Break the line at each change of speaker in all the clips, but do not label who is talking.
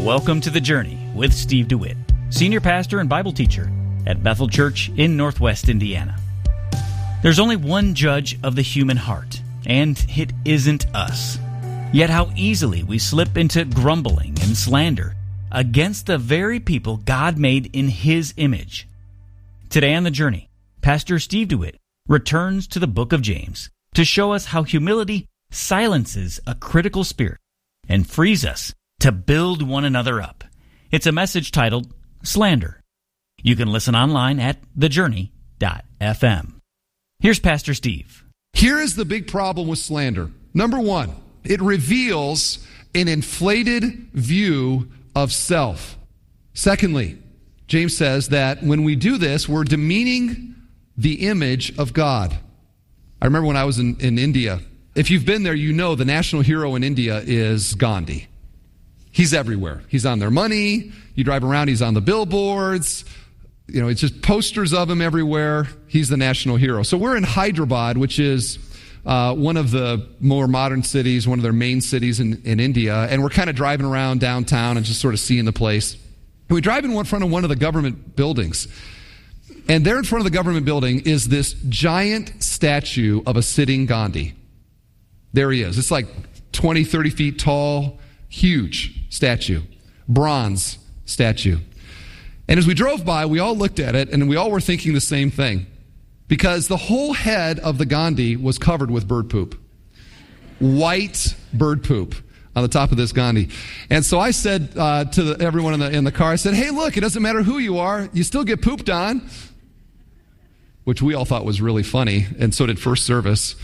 Welcome to The Journey with Steve DeWitt, Senior Pastor and Bible Teacher at Bethel Church in Northwest Indiana. There's only one judge of the human heart, and it isn't us. Yet how easily we slip into grumbling and slander against the very people God made in His image. Today on The Journey, Pastor Steve DeWitt returns to the book of James to show us how humility silences a critical spirit and frees us to build one another up. It's a message titled Slander. You can listen online at thejourney.fm. Here's Pastor Steve.
Here is the big problem with slander. Number one, it reveals an inflated view of self. Secondly, James says that when we do this, we're demeaning the image of God. I remember when I was in India. If you've been there, you know the national hero in India is Gandhi. He's everywhere. He's on their money. You drive around, he's on the billboards. You know, it's just posters of him everywhere. He's the national hero. So we're in Hyderabad, which is one of the more modern cities, one of their main cities in India. And we're kind of driving around downtown and just sort of seeing the place. And we drive in front of one of the government buildings. And there in front of the government building is this giant statue of a sitting Gandhi. There he is. It's like 20, 30 feet tall, huge statue, bronze statue. And as we drove by, we all looked at it, and we all were thinking the same thing. Because the whole head of the Gandhi was covered with bird poop. White bird poop on the top of this Gandhi. And so I said to everyone in the car, I said, hey, look, it doesn't matter who you are, you still get pooped on. Which we all thought was really funny, and so did First Service.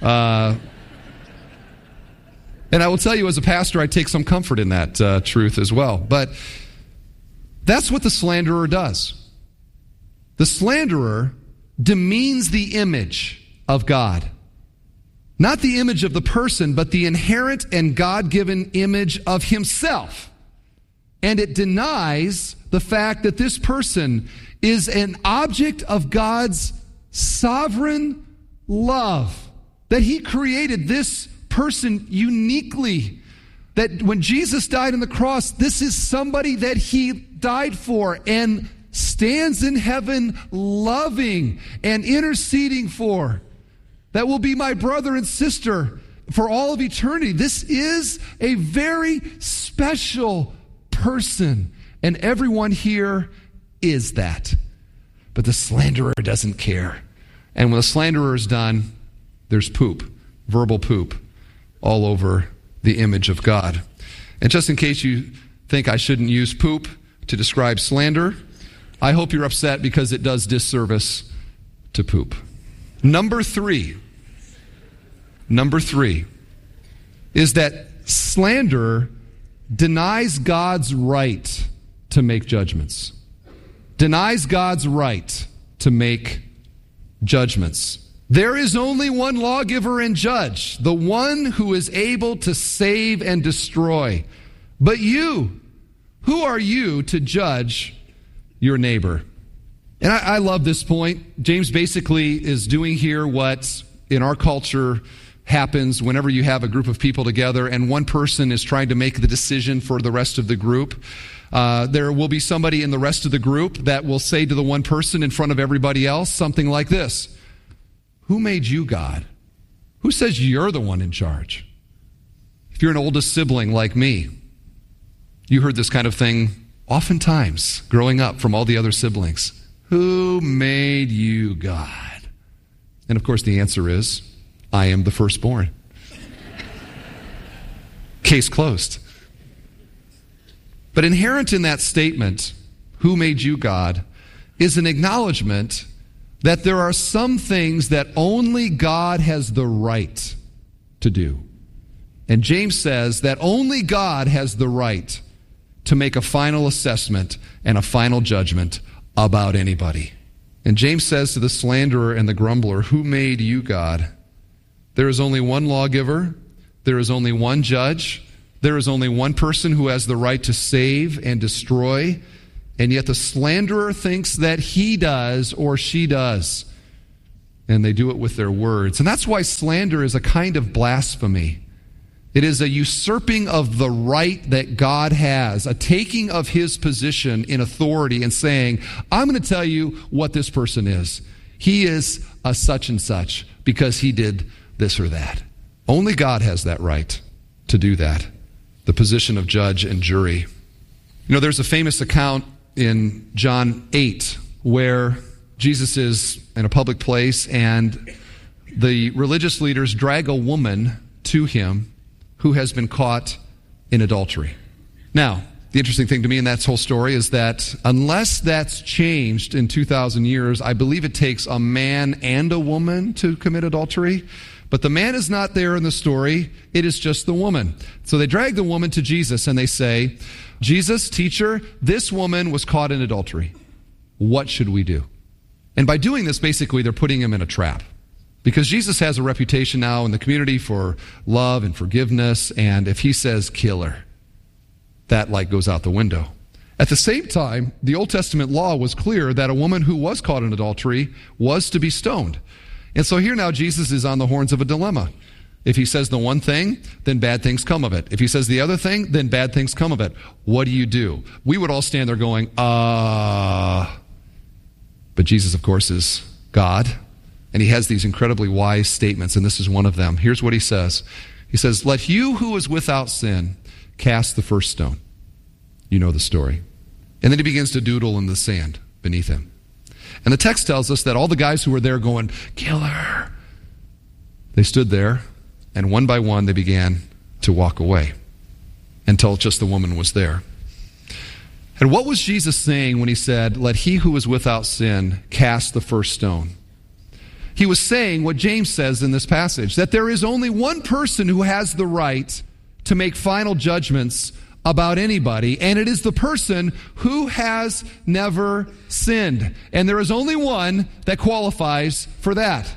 And I will tell you, as a pastor, I take some comfort in that truth as well. But that's what the slanderer does. The slanderer demeans the image of God. Not the image of the person, but the inherent and God-given image of himself. And it denies the fact that this person is an object of God's sovereign love. That he created this person uniquely, that when Jesus died on the cross, this is somebody that he died for and stands in heaven loving and interceding for. That will be my brother and sister for all of eternity. This is a very special person, and everyone here is that. But the slanderer doesn't care. And when the slanderer is done, there's poop, verbal poop, all over the image of God. And just in case you think I shouldn't use poop to describe slander, I hope you're upset because it does disservice to poop. Number three is that slander denies God's right to make judgments. Denies God's right to make judgments. There is only one lawgiver and judge, the one who is able to save and destroy. But you, who are you to judge your neighbor? And I love this point. James basically is doing here what in our culture happens whenever you have a group of people together and one person is trying to make the decision for the rest of the group. There will be somebody in the rest of the group that will say to the one person in front of everybody else something like this: who made you God? Who says you're the one in charge? If you're an oldest sibling like me, you heard this kind of thing oftentimes growing up from all the other siblings. Who made you God? And of course the answer is, I am the firstborn. Case closed. But inherent in that statement, who made you God, is an acknowledgement that there are some things that only God has the right to do. And James says that only God has the right to make a final assessment and a final judgment about anybody. And James says to the slanderer and the grumbler, who made you God? There is only one lawgiver. There is only one judge. There is only one person who has the right to save and destroy. And yet the slanderer thinks that he does or she does. And they do it with their words. And that's why slander is a kind of blasphemy. It is a usurping of the right that God has, a taking of his position in authority and saying, I'm going to tell you what this person is. He is a such and such because he did this or that. Only God has that right to do that, the position of judge and jury. You know, there's a famous account in John 8 where Jesus is in a public place and the religious leaders drag a woman to him who has been caught in adultery. Now, the interesting thing to me in that whole story is that unless that's changed in 2,000 years, I believe it takes a man and a woman to commit adultery. But the man is not there in the story. It is just the woman. So they drag the woman to Jesus and they say, Jesus, teacher, this woman was caught in adultery. What should we do? And by doing this, basically, they're putting him in a trap. Because Jesus has a reputation now in the community for love and forgiveness, and if he says, kill her, that light goes out the window. At the same time, the Old Testament law was clear that a woman who was caught in adultery was to be stoned. And so here now Jesus is on the horns of a dilemma. If he says the one thing, then bad things come of it. If he says the other thing, then bad things come of it. What do you do? We would all stand there going, But Jesus, of course, is God. And he has these incredibly wise statements, and this is one of them. Here's what he says. He says, let you who is without sin cast the first stone. You know the story. And then he begins to doodle in the sand beneath him. And the text tells us that all the guys who were there going, kill her, they stood there, and one by one they began to walk away until just the woman was there. And what was Jesus saying when he said, let he who is without sin cast the first stone? He was saying what James says in this passage, that there is only one person who has the right to make final judgments about anybody, and it is the person who has never sinned. And there is only one that qualifies for that.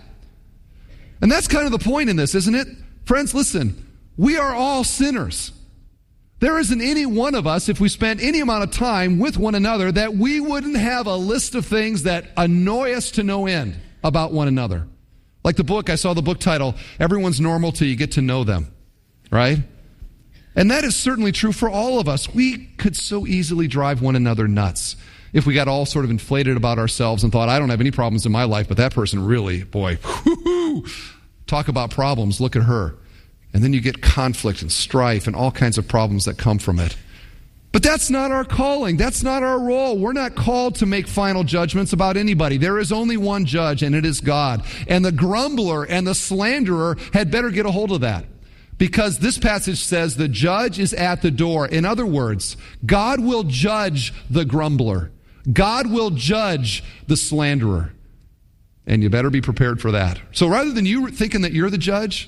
And that's kind of the point in this, isn't it? Friends, listen, we are all sinners. There isn't any one of us, if we spent any amount of time with one another, that we wouldn't have a list of things that annoy us to no end about one another. Like the book, I saw the book title, Everyone's Normal Till You Get to Know Them, right? And that is certainly true for all of us. We could so easily drive one another nuts if we got all sort of inflated about ourselves and thought, I don't have any problems in my life, but that person really, boy, whoo-hoo, talk about problems, look at her. And then you get conflict and strife and all kinds of problems that come from it. But that's not our calling. That's not our role. We're not called to make final judgments about anybody. There is only one judge, and it is God. And the grumbler and the slanderer had better get a hold of that. Because this passage says the judge is at the door. In other words, God will judge the grumbler. God will judge the slanderer. And you better be prepared for that. So rather than you thinking that you're the judge,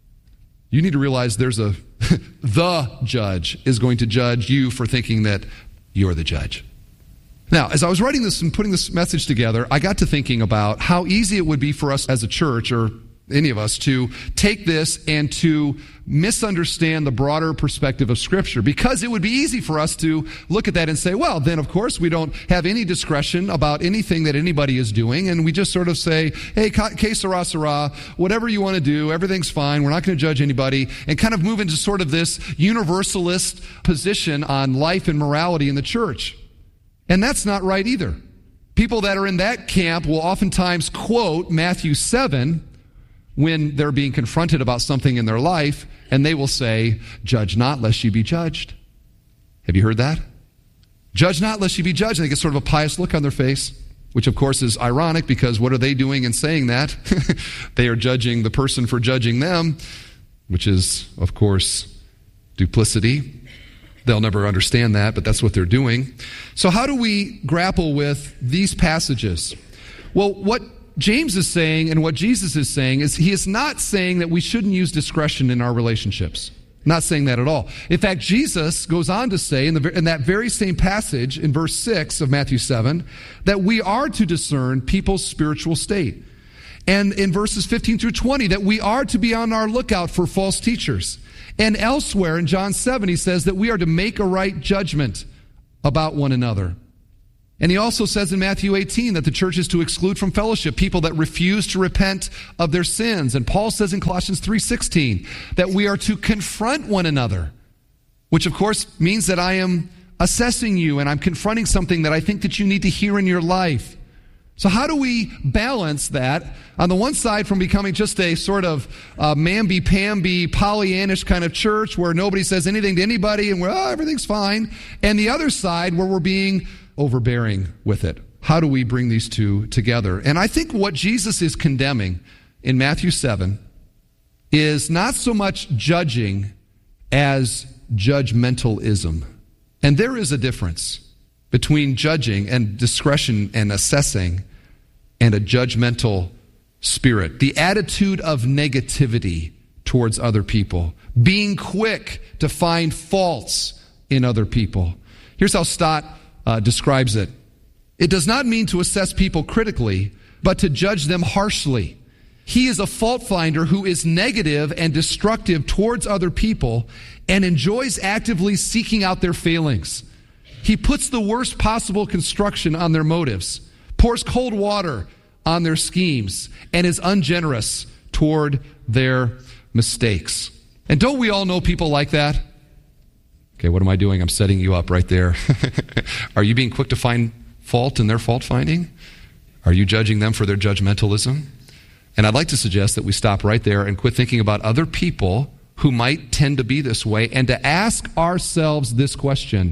you need to realize there's the judge is going to judge you for thinking that you're the judge. Now, as I was writing this and putting this message together, I got to thinking about how easy it would be for us as a church, or any of us, to take this and to misunderstand the broader perspective of Scripture, because it would be easy for us to look at that and say, well, then of course we don't have any discretion about anything that anybody is doing, and we just sort of say, hey, que sera, sera, whatever you want to do, everything's fine, we're not going to judge anybody, and kind of move into sort of this universalist position on life and morality in the church. And that's not right either. People that are in that camp will oftentimes quote Matthew 7 when they're being confronted about something in their life, and they will say, judge not lest you be judged. Have you heard that? Judge not lest you be judged. And they get sort of a pious look on their face, which of course is ironic, because what are they doing in saying that? They are judging the person for judging them, which is, of course, duplicity. They'll never understand that, but that's what they're doing. So how do we grapple with these passages? Well, what James is saying and what Jesus is saying is he is not saying that we shouldn't use discretion in our relationships. Not saying that at all. In fact, Jesus goes on to say in that very same passage in verse 6 of Matthew 7 that we are to discern people's spiritual state. And in verses 15 through 20 that we are to be on our lookout for false teachers. And elsewhere in John 7 he says that we are to make a right judgment about one another. And he also says in Matthew 18 that the church is to exclude from fellowship people that refuse to repent of their sins. And Paul says in Colossians 3:16 that we are to confront one another, which of course means that I am assessing you and I'm confronting something that I think that you need to hear in your life. So how do we balance that on the one side from becoming just a sort of mamby-pamby, Pollyannish kind of church where nobody says anything to anybody and everything's fine, and the other side where we're being overbearing with it? How do we bring these two together? And I think what Jesus is condemning in Matthew 7 is not so much judging as judgmentalism. And there is a difference between judging and discretion and assessing and a judgmental spirit. The attitude of negativity towards other people. Being quick to find faults in other people. Here's how Stott describes it. It does not mean to assess people critically, but to judge them harshly. He is a fault finder who is negative and destructive towards other people and enjoys actively seeking out their failings. He puts the worst possible construction on their motives, pours cold water on their schemes, and is ungenerous toward their mistakes. And don't we all know people like that? Okay, what am I doing? I'm setting you up right there. Are you being quick to find fault in their fault finding? Are you judging them for their judgmentalism? And I'd like to suggest that we stop right there and quit thinking about other people who might tend to be this way and to ask ourselves this question: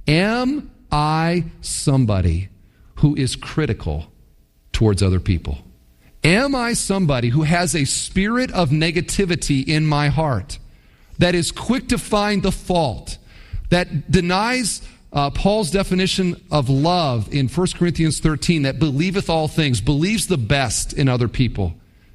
am I somebody who is critical towards other people? Am I somebody who has a spirit of negativity in my heart that is quick to find the fault, that denies Paul's definition of love in 1 Corinthians 13, that believeth all things, believes the best in other people?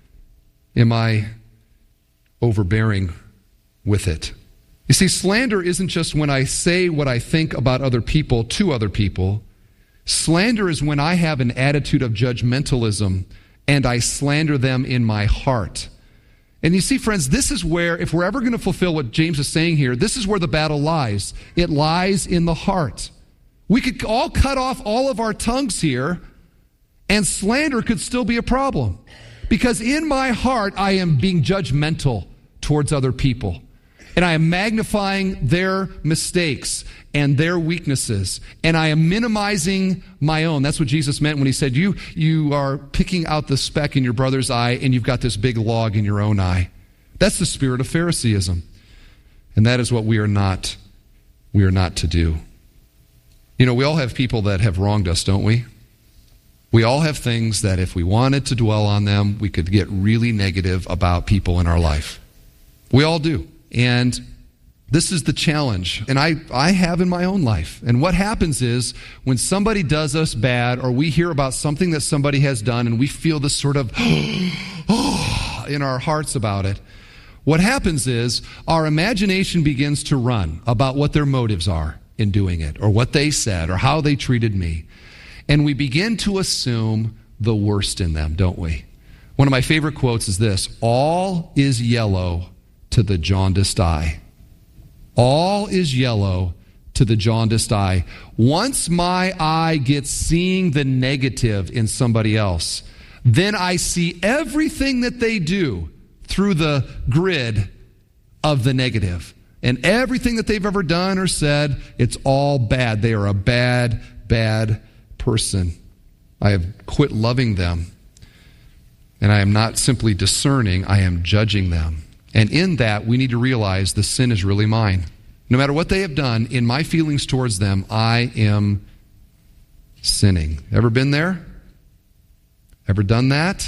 Am I overbearing with it? You see, slander isn't just when I say what I think about other people to other people. Slander is when I have an attitude of judgmentalism and I slander them in my heart. And you see, friends, this is where, if we're ever going to fulfill what James is saying here, this is where the battle lies. It lies in the heart. We could all cut off all of our tongues here, and slander could still be a problem. Because in my heart, I am being judgmental towards other people. And I am magnifying their mistakes and their weaknesses. And I am minimizing my own. That's what Jesus meant when he said, you are picking out the speck in your brother's eye and you've got this big log in your own eye. That's the spirit of Phariseeism. And that is what we are not to do. You know, we all have people that have wronged us, don't we? We all have things that if we wanted to dwell on them, we could get really negative about people in our life. We all do. And this is the challenge. And I have in my own life. And what happens is when somebody does us bad or we hear about something that somebody has done and we feel this sort of in our hearts about it, what happens is our imagination begins to run about what their motives are in doing it or what they said or how they treated me. And we begin to assume the worst in them, don't we? One of my favorite quotes is this: all is yellow to the jaundiced eye. All is yellow to the jaundiced eye. Once my eye gets seeing the negative in somebody else, then I see everything that they do through the grid of the negative. And everything that they've ever done or said, it's all bad. They are a bad, bad person. I have quit loving them. And I am not simply discerning, I am judging them. And in that, we need to realize the sin is really mine. No matter what they have done, in my feelings towards them, I am sinning. Ever been there? Ever done that?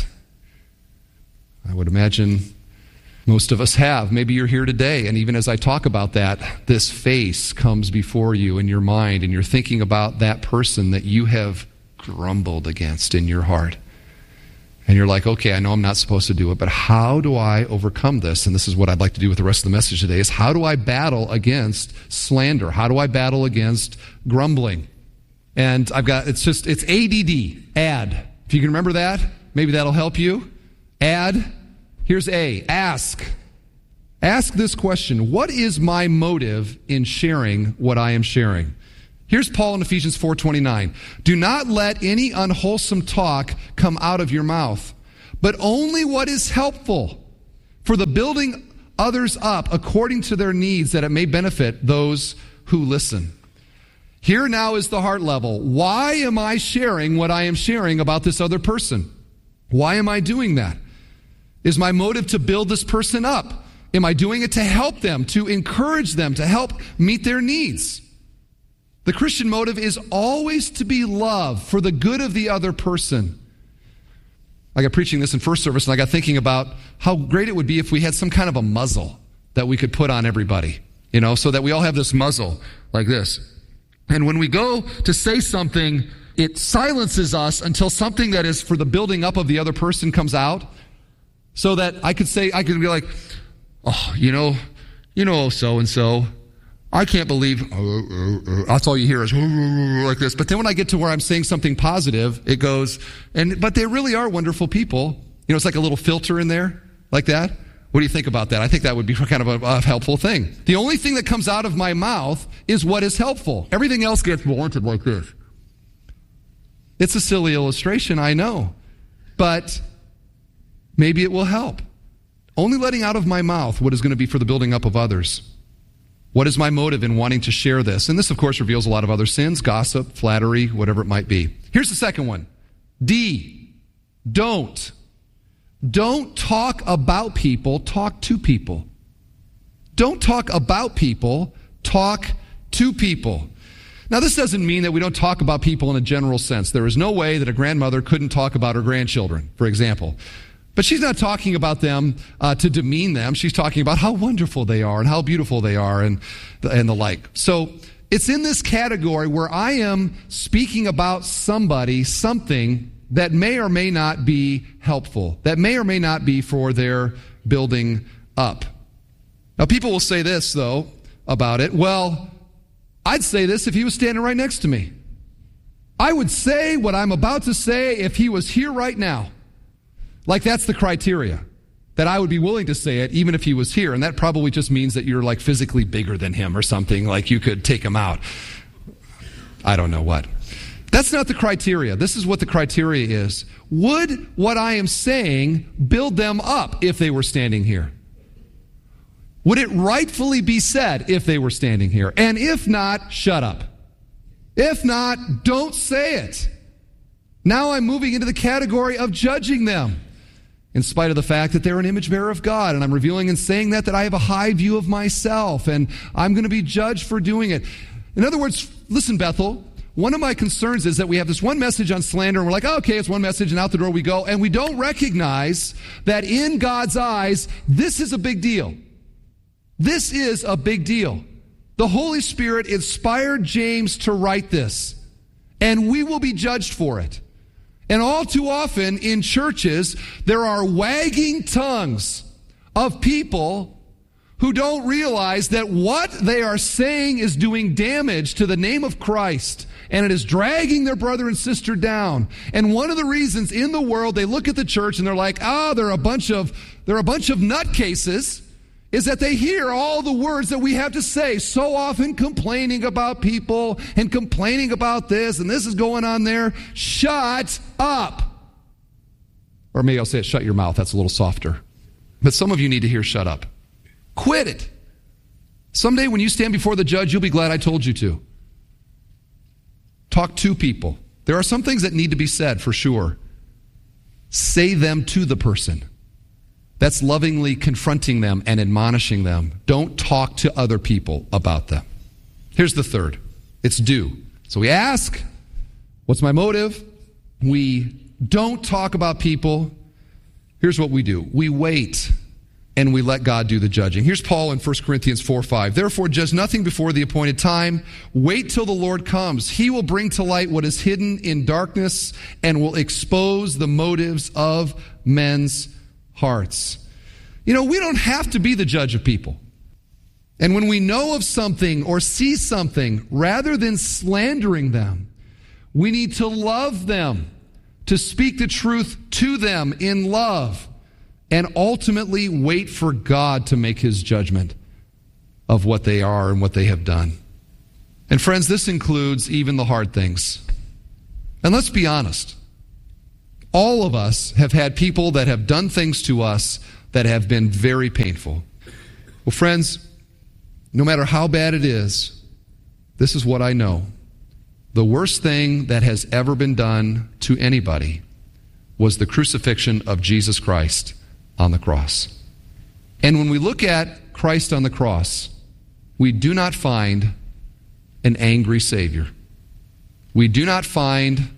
I would imagine most of us have. Maybe you're here today, and even as I talk about that, this face comes before you in your mind, and you're thinking about that person that you have grumbled against in your heart. And you're like, okay, I know I'm not supposed to do it, but how do I overcome this? And this is what I'd like to do with the rest of the message today, is how do I battle against slander? How do I battle against grumbling? And it's ADD, add. If you can remember that, maybe that'll help you. Add. Here's A, ask. Ask this question: what is my motive in sharing what I am sharing? Here's Paul in Ephesians 4:29. Do not let any unwholesome talk come out of your mouth, but only what is helpful for the building others up according to their needs, that it may benefit those who listen. Here now is the heart level. Why am I sharing what I am sharing about this other person? Why am I doing that? Is my motive to build this person up? Am I doing it to help them, to encourage them, to help meet their needs? The Christian motive is always to be love for the good of the other person. I got preaching this in first service, and I got thinking about how great it would be if we had some kind of a muzzle that we could put on everybody, so that we all have this muzzle like this. And when we go to say something, it silences us until something that is for the building up of the other person comes out, so that I could be like, oh, so-and-so, I can't believe, that's all you hear is like this. But then when I get to where I'm saying something positive, it goes, but they really are wonderful people. It's like a little filter in there, like that. What do you think about that? I think that would be kind of a helpful thing. The only thing that comes out of my mouth is what is helpful. Everything else gets blunted like this. It's a silly illustration, I know. But maybe it will help. Only letting out of my mouth what is going to be for the building up of others. What is my motive in wanting to share this? And this, of course, reveals a lot of other sins, gossip, flattery, whatever it might be. Here's the second one. D, don't. Don't talk about people, talk to people. Don't talk about people, talk to people. Now, this doesn't mean that we don't talk about people in a general sense. There is no way that a grandmother couldn't talk about her grandchildren, for example. But she's not talking about them to demean them. She's talking about how wonderful they are and how beautiful they are and the like. So it's in this category where I am speaking about something that may or may not be helpful, that may or may not be for their building up. Now, people will say this, though, about it. Well, I'd say this if he was standing right next to me. I would say what I'm about to say if he was here right now. Like that's the criteria, that I would be willing to say it even if he was here. And that probably just means that you're like physically bigger than him or something, like you could take him out. I don't know what. That's not the criteria. This is what the criteria is. Would what I am saying build them up if they were standing here? Would it rightfully be said if they were standing here? And if not, shut up. If not, don't say it. Now I'm moving into the category of judging them, in spite of the fact that they're an image bearer of God. And I'm revealing and saying that I have a high view of myself, and I'm going to be judged for doing it. In other words, listen, Bethel, one of my concerns is that we have this one message on slander, and we're like, oh, okay, it's one message, and out the door we go. And we don't recognize that in God's eyes, this is a big deal. This is a big deal. The Holy Spirit inspired James to write this, and we will be judged for it. And all too often in churches, there are wagging tongues of people who don't realize that what they are saying is doing damage to the name of Christ, and it is dragging their brother and sister down. And one of the reasons in the world they look at the church and they're like, they're a bunch of nutcases, is that they hear all the words that we have to say, so often complaining about people and complaining about this and this is going on there. Shut up. Or maybe I'll say it, shut your mouth. That's a little softer. But some of you need to hear shut up. Quit it. Someday when you stand before the judge, you'll be glad I told you to. Talk to people. There are some things that need to be said for sure. Say them to the person. That's lovingly confronting them and admonishing them. Don't talk to other people about them. Here's the third. It's do. So we ask, what's my motive? We don't talk about people. Here's what we do. We wait and we let God do the judging. Here's Paul in 1 Corinthians 4:5. Therefore, judge nothing before the appointed time. Wait till the Lord comes. He will bring to light what is hidden in darkness and will expose the motives of men's hearts. We don't have to be the judge of people. And when we know of something or see something, rather than slandering them, we need to love them, to speak the truth to them in love, and ultimately wait for God to make his judgment of what they are and what they have done. And friends, this includes even the hard things. And let's be honest. All of us have had people that have done things to us that have been very painful. Well, friends, no matter how bad it is, this is what I know. The worst thing that has ever been done to anybody was the crucifixion of Jesus Christ on the cross. And when we look at Christ on the cross, we do not find an angry Savior. We do not find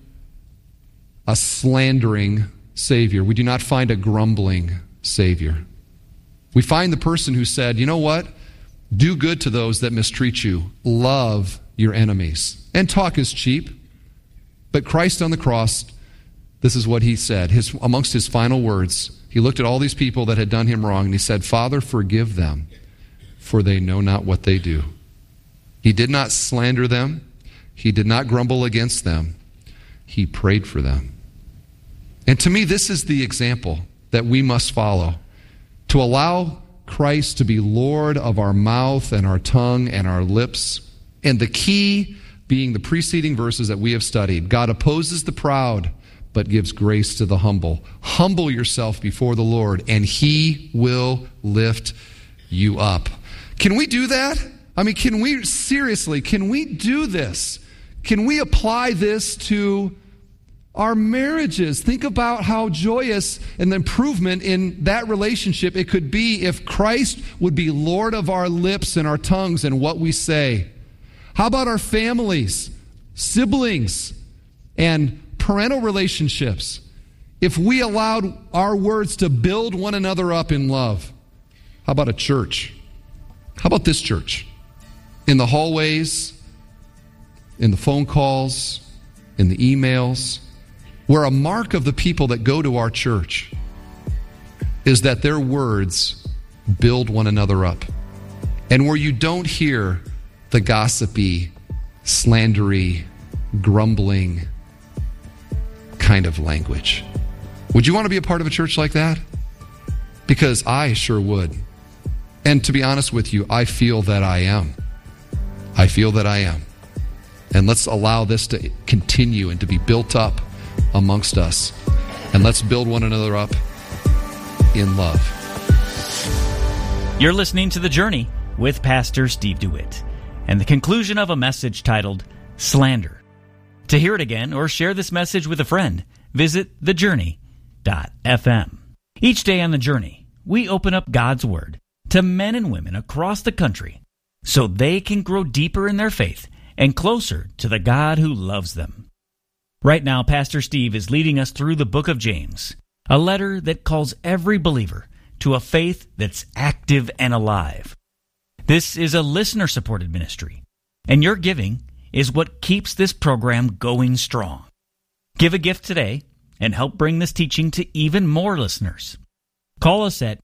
a slandering Savior. We do not find a grumbling Savior. We find the person who said, you know what? Do good to those that mistreat you. Love your enemies. And talk is cheap. But Christ on the cross, this is what he said. Amongst his final words, he looked at all these people that had done him wrong, and he said, Father, forgive them, for they know not what they do. He did not slander them. He did not grumble against them. He prayed for them. And to me, this is the example that we must follow. To allow Christ to be Lord of our mouth and our tongue and our lips. And the key being the preceding verses that we have studied. God opposes the proud, but gives grace to the humble. Humble yourself before the Lord, and he will lift you up. Can we do that? I mean, can we do this? Can we apply this to our marriages? Think about how joyous and the improvement in that relationship it could be if Christ would be Lord of our lips and our tongues and what we say. How about our families, siblings, and parental relationships? If we allowed our words to build one another up in love. How about a church? How about this church? In the hallways, in the phone calls, in the emails, where a mark of the people that go to our church is that their words build one another up. And where you don't hear the gossipy, slandery, grumbling kind of language. Would you want to be a part of a church like that? Because I sure would. And to be honest with you, I feel that I am. And let's allow this to continue and to be built up amongst us. And let's build one another up in love.
You're listening to The Journey with Pastor Steve DeWitt and the conclusion of a message titled Slander. To hear it again or share this message with a friend, visit thejourney.fm. Each day on The Journey, we open up God's Word to men and women across the country so they can grow deeper in their faith and closer to the God who loves them. Right now, Pastor Steve is leading us through the book of James, a letter that calls every believer to a faith that's active and alive. This is a listener-supported ministry, and your giving is what keeps this program going strong. Give a gift today and help bring this teaching to even more listeners. Call us at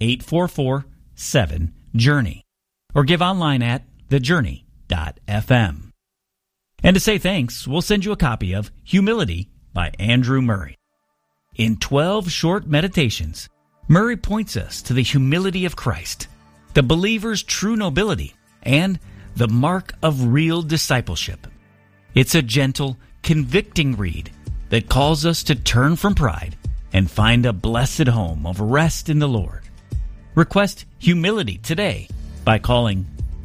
844-7-JOURNEY or give online at thejourney.fm. And to say thanks, we'll send you a copy of Humility by Andrew Murray. In 12 short meditations, Murray points us to the humility of Christ, the believer's true nobility, and the mark of real discipleship. It's a gentle, convicting read that calls us to turn from pride and find a blessed home of rest in the Lord. Request Humility today by calling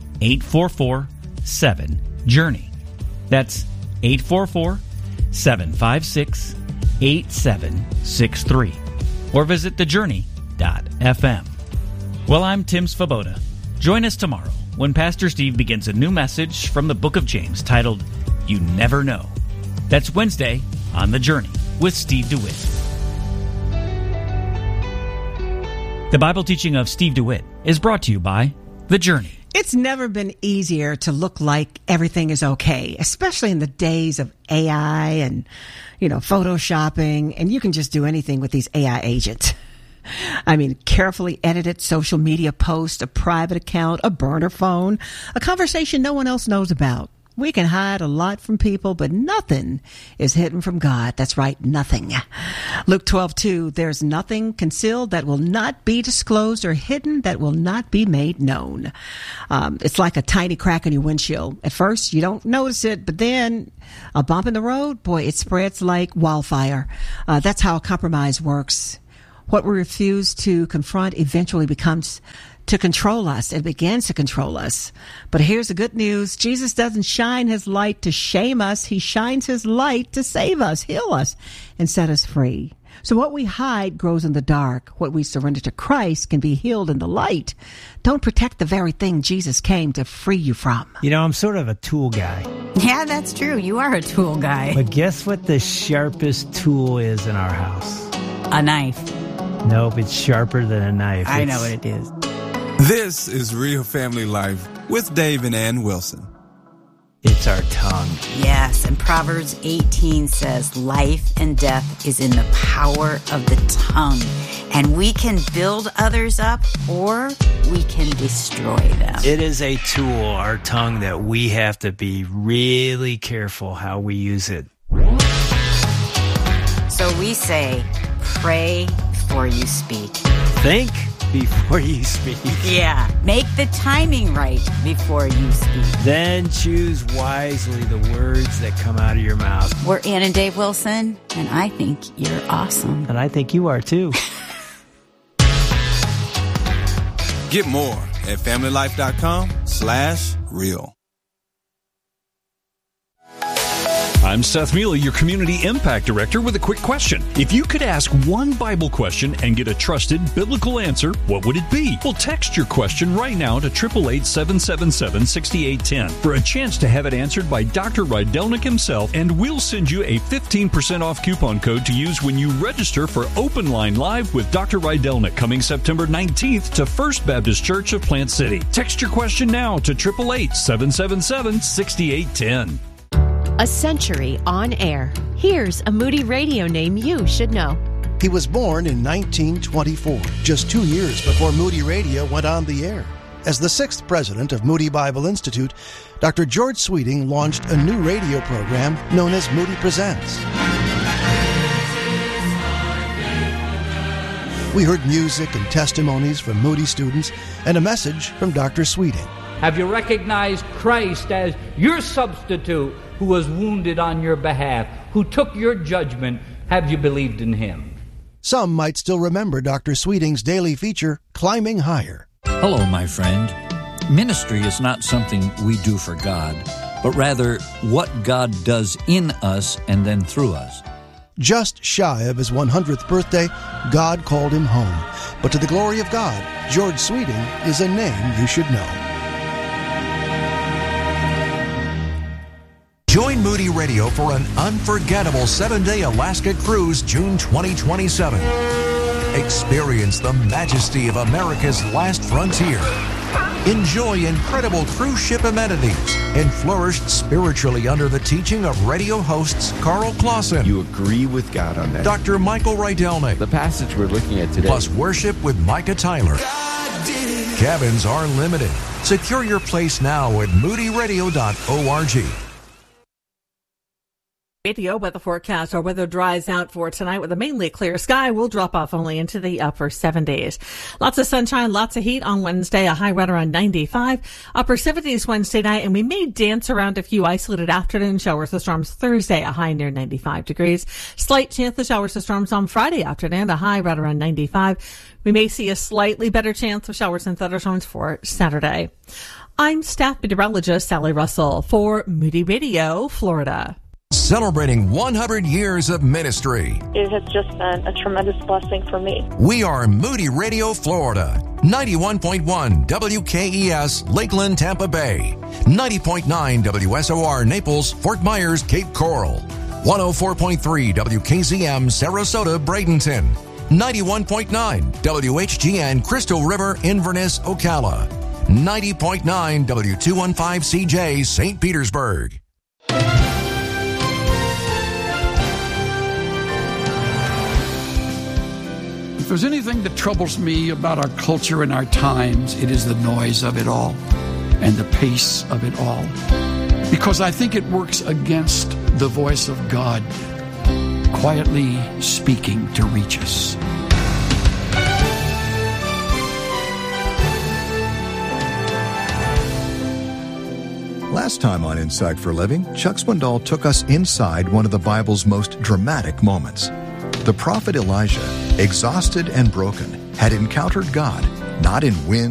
844-7-JOURNEY. That's 844-756-8763. Or visit thejourney.fm. Well, I'm Tim Svoboda. Join us tomorrow when Pastor Steve begins a new message from the book of James titled, You Never Know. That's Wednesday on The Journey with Steve DeWitt. The Bible teaching of Steve DeWitt is brought to you by The Journey.
It's never been easier to look like everything is okay, especially in the days of AI and, photoshopping, and you can just do anything with these AI agents. I mean, carefully edited social media post, a private account, a burner phone, a conversation no one else knows about. We can hide a lot from people, but nothing is hidden from God. That's right, nothing. Luke 12:2, there's nothing concealed that will not be disclosed or hidden that will not be made known. It's like a tiny crack in your windshield. At first, you don't notice it, but then a bump in the road, boy, it spreads like wildfire. That's how compromise works. What we refuse to confront eventually becomes to control us. It begins to control us. But here's the good news. Jesus doesn't shine his light to shame us. He shines his light to save us, heal us, and set us free. So what we hide grows in the dark. What we surrender to Christ can be healed in the light. Don't protect the very thing Jesus came to free you from.
You know, I'm sort of a tool guy.
Yeah, that's true. You are a tool guy.
But guess what the sharpest tool is in our house?
A knife.
Nope, it's sharper than a knife.
I know what it is.
This is Real Family Life with Dave and Ann Wilson.
It's our tongue.
Yes, and Proverbs 18 says, life and death is in the power of the tongue. And we can build others up or we can destroy them.
It is a tool, our tongue, that we have to be really careful how we use it.
So we say, pray before you speak.
Think before you speak.
Yeah. Make the timing right before you speak.
Then choose wisely the words that come out of your mouth.
We're Ann and Dave Wilson, and I think you're awesome.
And I think you are too.
Get more at familylife.com/real.
I'm Seth Mealy, your Community Impact Director, with a quick question. If you could ask one Bible question and get a trusted biblical answer, what would it be? Well, text your question right now to 888-777-6810 for a chance to have it answered by Dr. Rydelnik himself, and we'll send you a 15% off coupon code to use when you register for Open Line Live with Dr. Rydelnik coming September 19th to First Baptist Church of Plant City. Text your question now to 888-777-6810.
A century on air. Here's a Moody Radio name you should know.
He was born in 1924, just 2 years before Moody Radio went on the air. As the 6th president of Moody Bible Institute, Dr. George Sweeting launched a new radio program known as Moody Presents. We heard music and testimonies from Moody students and a message from Dr. Sweeting.
Have you recognized Christ as your substitute who was wounded on your behalf, who took your judgment? Have you believed in him?
Some might still remember Dr. Sweeting's daily feature, Climbing Higher.
Hello, my friend. Ministry is not something we do for God, but rather what God does in us and then through us.
Just shy of his 100th birthday, God called him home. But to the glory of God, George Sweeting is a name you should know.
Join Moody Radio for an unforgettable 7-day Alaska cruise June 2027. Experience the majesty of America's last frontier. Enjoy incredible cruise ship amenities and flourish spiritually under the teaching of radio hosts Carl Clausen.
You agree with God on that.
Dr. Michael Rydelnik.
The passage we're looking at today.
Plus worship with Micah Tyler. Cabins are limited. Secure your place now at moodyradio.org.
Radio weather forecast. Our weather dries out for tonight with a mainly clear sky. We'll drop off only into the upper 70s. Lots of sunshine, lots of heat on Wednesday, a high right around 95. Upper 70s Wednesday night, and we may dance around a few isolated afternoon showers or storms Thursday, a high near 95 degrees. Slight chance of showers or storms on Friday afternoon, a high right around 95. We may see a slightly better chance of showers and thunderstorms for Saturday. I'm staff meteorologist Sally Russell for Moody Radio, Florida.
Celebrating 100 years of ministry.
It has just been a tremendous blessing for me.
We are Moody Radio, Florida. 91.1 WKES, Lakeland, Tampa Bay. 90.9 WSOR, Naples, Fort Myers, Cape Coral. 104.3 WKZM, Sarasota, Bradenton. 91.9 WHGN, Crystal River, Inverness, Ocala. 90.9 W215CJ, St. Petersburg.
If there's anything that troubles me about our culture and our times, it is the noise of it all and the pace of it all. because I think it works against the voice of God quietly speaking to reach us.
Last time on Insight for Living, Chuck Swindoll took us inside one of the Bible's most dramatic moments. The prophet Elijah, exhausted and broken, had encountered God, not in wind